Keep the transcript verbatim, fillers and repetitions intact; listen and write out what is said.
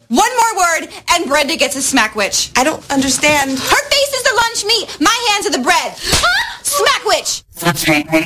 One more word, and Brenda gets a smack witch. I don't understand. Her face is the lunch meat. My hands are the bread. Smack witch. That's right.